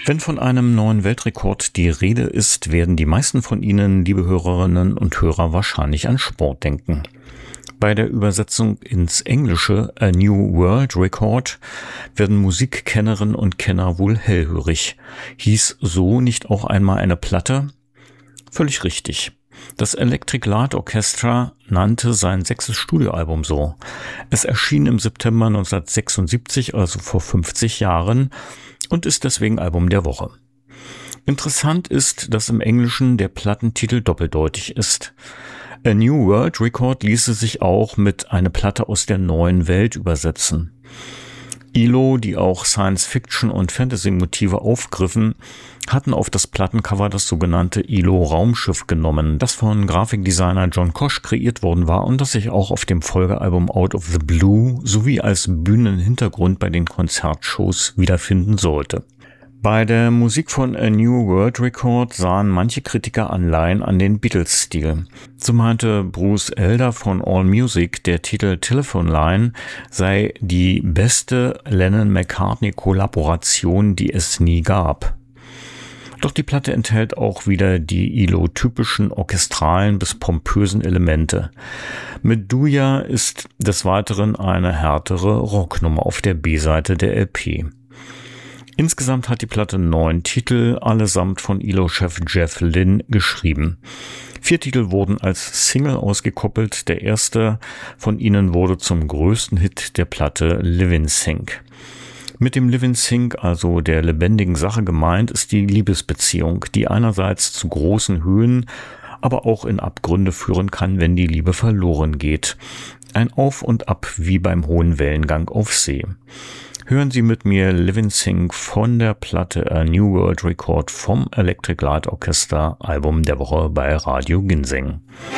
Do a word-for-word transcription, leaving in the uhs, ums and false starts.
Wenn von einem neuen Weltrekord die Rede ist, werden die meisten von Ihnen, liebe Hörerinnen und Hörer, wahrscheinlich an Sport denken. Bei der Übersetzung ins Englische A New World Record werden Musikkennerinnen und Kenner wohl hellhörig. Hieß so nicht auch einmal eine Platte? Völlig richtig. Das Electric Light Orchestra nannte sein sechstes Studioalbum so. Es erschien im September neunzehnhundertsechsundsiebzig, also vor fünfzig Jahren, und ist deswegen Album der Woche. Interessant ist, dass im Englischen der Plattentitel doppeldeutig ist. A New World Record ließe sich auch mit eine Platte aus der neuen Welt übersetzen. I L O, die auch Science-Fiction- und Fantasy-Motive aufgriffen, hatten auf das Plattencover das sogenannte I L O-Raumschiff genommen, das von Grafikdesigner John Koch kreiert worden war und das sich auch auf dem Folgealbum Out of the Blue sowie als Bühnenhintergrund bei den Konzertshows wiederfinden sollte. Bei der Musik von A New World Record sahen manche Kritiker Anleihen an den Beatles-Stil. So meinte Bruce Elder von AllMusic, der Titel Telephone Line sei die beste Lennon-McCartney-Kollaboration, die es nie gab. Doch die Platte enthält auch wieder die I L O-typischen orchestralen bis pompösen Elemente. Medulla ist des Weiteren eine härtere Rocknummer auf der B-Seite der L P. Insgesamt hat die Platte neun Titel, allesamt von I L O-Chef Jeff Lynne geschrieben. Vier Titel wurden als Single ausgekoppelt. Der erste von ihnen wurde zum größten Hit der Platte Living Sync. Mit dem Living Sync, also der lebendigen Sache gemeint, ist die Liebesbeziehung, die einerseits zu großen Höhen, aber auch in Abgründe führen kann, wenn die Liebe verloren geht. Ein Auf und Ab wie beim hohen Wellengang auf See. Hören Sie mit mir Living Sync von der Platte A New World Record vom Electric Light Orchestra, Album der Woche bei Radio Ginseng.